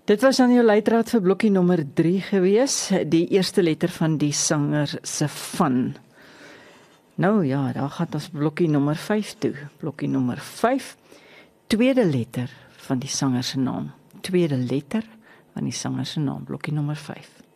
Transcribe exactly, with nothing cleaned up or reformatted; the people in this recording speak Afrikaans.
Dit was dan jou leidraad vir blokkie nommer drie gewees, die eerste letter van die sanger se van. Nou ja, daar gaan ons blokkie nommer vyf toe. Blokkie nommer vyf, tweede letter van die sanger se naam. Tweede letter van die sanger se naam, blokkie nommer vyf.